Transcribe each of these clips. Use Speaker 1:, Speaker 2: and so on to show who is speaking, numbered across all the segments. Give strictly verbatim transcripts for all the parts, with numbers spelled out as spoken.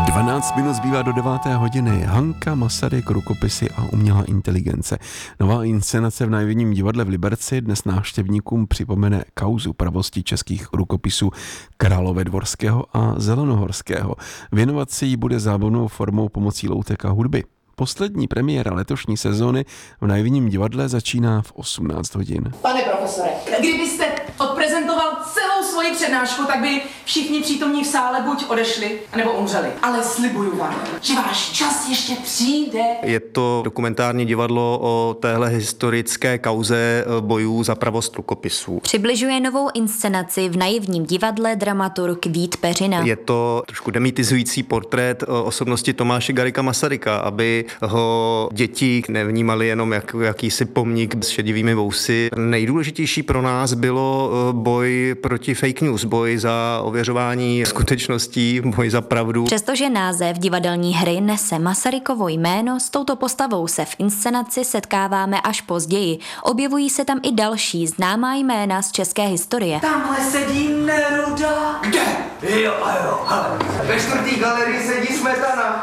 Speaker 1: dvanáct minut zbývá do deváté hodiny. Hanka Masaryk, rukopisy a umělá inteligence. Nová inscenace v Národním divadle v Liberci dnes návštěvníkům připomene kauzu pravosti českých rukopisů Královédvorského a Zelenohorského. Věnovat se jí bude zábavnou formou pomocí loutek a hudby. Poslední premiéra letošní sezóny v Národním divadle začíná v osmnáct hodin.
Speaker 2: Pane profesore, kdybyste odprezentoval celou svoji přednášku, tak by všichni přítomní v sále buď odešli, nebo umřeli. Ale slibuju vám, že váš čas ještě přijde.
Speaker 3: Je to dokumentární divadlo o téhle historické kauze bojů za pravost rukopisů.
Speaker 4: Přibližuje novou inscenaci v Naivním divadle dramaturg Vít Peřina.
Speaker 3: Je to trošku demitizující portrét osobnosti Tomáše Garrigua Masaryka, aby ho děti nevnímali jenom jako jakýsi pomník s šedivými vousy. Nejdůležitější pro nás bylo boj proti fake news, boj za ověřování skutečností, boj za pravdu.
Speaker 4: Přestože název divadelní hry nese Masarykovo jméno, s touto postavou se v inscenaci setkáváme až později. Objevují se tam i další známá jména z české historie.
Speaker 2: Tamhle sedí Neruda.
Speaker 5: Kde? Jo, jo, hele. Ve čtvrtý galerii sedí Smetana.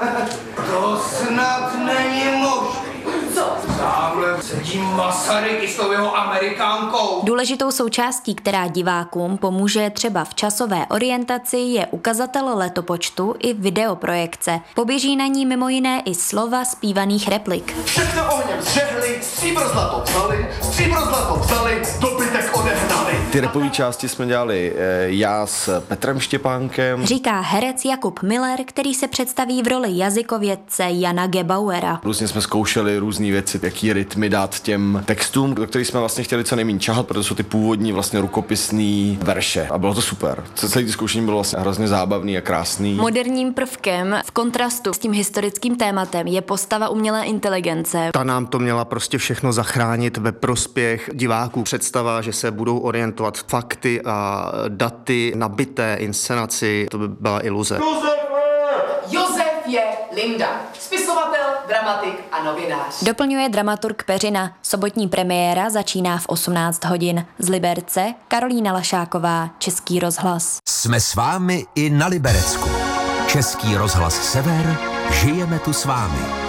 Speaker 5: To snad není možné.
Speaker 2: Co?
Speaker 5: Tamhle sedí Masaryk i s tou jeho Amerikánkou.
Speaker 4: Důležitou součástí, která divákům pomůže třeba v časové orientaci, je ukazatel letopočtu i videoprojekce. Poběží na ní mimo jiné i slova zpívaných replik.
Speaker 5: Všechno ohněm zžehli, stříbro zlato vzali, stříbro zlato vzali, dobytek odehnali.
Speaker 6: Ty rapové části jsme dělali e, já s Petrem Štěpánkem.
Speaker 4: Říká herec Jakub Miller, který se představí v roli jazykovědce Jana Gebauera.
Speaker 6: Různě jsme zkoušeli různé věci, jaký rytmy dát těm textům, do kterých jsme vlastně chtěli co nejméně čahat, protože jsou ty původní vlastně rukopisné verše. A bylo to super. Celé ty zkoušení bylo vlastně hrozně zábavný a krásný.
Speaker 4: Moderním prvkem v kontrastu s tím historickým tématem je postava umělé inteligence.
Speaker 3: Ta nám to měla prostě všechno zachránit ve prospěch diváků. Představa, že se budou orientovat fakty a daty nabité inscenaci, to by byla iluze.
Speaker 2: Josef je Linda. Spisovatel, dramatik a novinář.
Speaker 4: Doplňuje dramaturg Peřina. Sobotní premiéra začíná v osmnáct hodin. Z Liberce Karolína Lašáková, Český rozhlas.
Speaker 7: Jsme s vámi i na Liberecku. Český rozhlas Sever, žijeme tu s vámi.